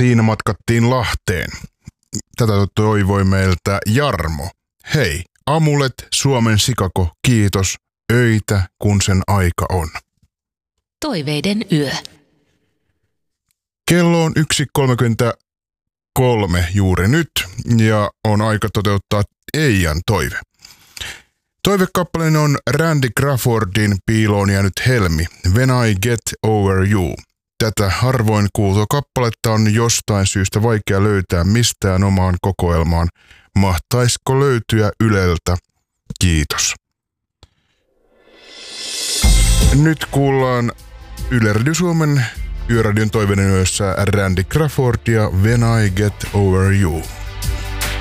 siinä matkattiin Lahteen. Tätä toivoi meiltä Jarmo. Hei, Amulet, Suomen Sikako, kiitos. Öitä, kun sen aika on. Toiveiden yö. Kello on 1.33 juuri nyt ja on aika toteuttaa Eijan toive. Toivekappaleeni on Randy Crawfordin Piiloon jäänyt helmi, When I Get Over You. Tätä harvoin kuultua kappaletta on jostain syystä vaikea löytää mistään omaan kokoelmaan. Mahtaisiko löytyä Yleltä? Kiitos. Nyt kuullaan Yle Radio Suomen Yöradion toiveiden yössä Randy Crawford ja When I Get Over You.